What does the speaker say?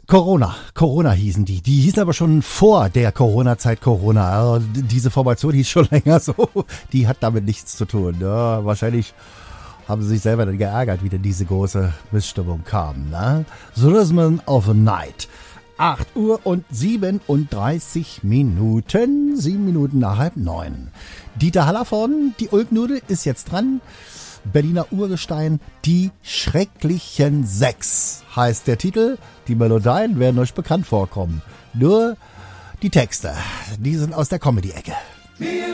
Corona hießen die. Die hießen aber schon vor der Corona-Zeit Corona. Also diese Formation hieß schon länger so. Die hat damit nichts zu tun. Ja, wahrscheinlich haben sie sich selber dann geärgert, wie denn diese große Missstimmung kam. Ne? The Rhythm of the Night. 8 Uhr und 37 Minuten. 7 Minuten nach 8:30. Dieter Hallervorden, die Ulknudel, ist jetzt dran. Berliner Urgestein, die schrecklichen 6 heißt der Titel. Die Melodien werden euch bekannt vorkommen. Nur die Texte, die sind aus der Comedy-Ecke.